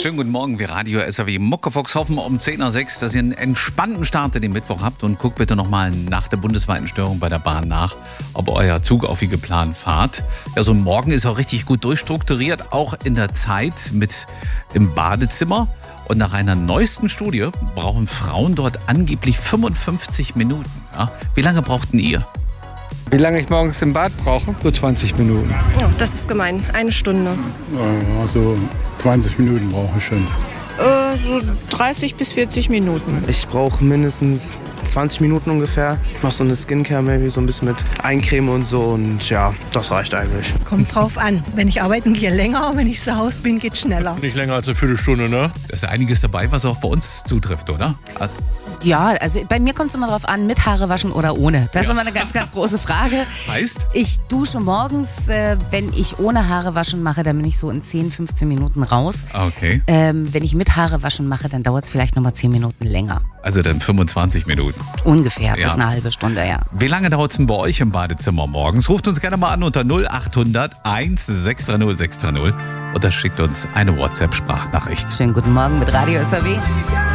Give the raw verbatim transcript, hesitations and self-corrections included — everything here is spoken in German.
Schönen guten Morgen, wir Radio S R W Muckefuchs hoffen um zehn Uhr sechs, dass ihr einen entspannten Start in den Mittwoch habt und guckt bitte nochmal nach der bundesweiten Störung bei der Bahn nach, ob euer Zug auch wie geplant fahrt. Ja, so ein Morgen ist auch richtig gut durchstrukturiert, auch in der Zeit mit im Badezimmer. Und nach einer neuesten Studie brauchen Frauen dort angeblich fünfundfünfzig Minuten. Ja? Wie lange brauchten ihr? Wie lange ich morgens im Bad brauche? So zwanzig Minuten. Oh, das ist gemein. Eine Stunde. Also zwanzig Minuten brauche ich schon. Äh, so dreißig bis vierzig Minuten. Ich brauche mindestens zwanzig Minuten ungefähr. Ich mache so eine Skincare, maybe so ein bisschen mit Eincreme und so. Und ja, das reicht eigentlich. Kommt drauf an. Wenn ich arbeiten gehe, länger. Wenn ich zu Hause bin, geht schneller. Nicht länger als eine Viertelstunde, ne? Da ist einiges dabei, was auch bei uns zutrifft, oder? Also Ja, also bei mir kommt es immer drauf an, mit Haare waschen oder ohne. Das ist Ja. immer eine ganz, ganz große Frage. Heißt? Ich dusche morgens, äh, wenn ich ohne Haare waschen mache, dann bin ich so in zehn, fünfzehn Minuten raus. Okay. Ähm, wenn ich mit Haare waschen mache, dann dauert es vielleicht nochmal zehn Minuten länger. Also dann fünfundzwanzig Minuten. Ungefähr, Ja. bis eine halbe Stunde, ja. Wie lange dauert es denn bei euch im Badezimmer morgens? Ruft uns gerne mal an unter null acht hundert eins sechs drei null sechs drei null oder schickt uns eine WhatsApp-Sprachnachricht. Schönen guten Morgen mit Radio S R W.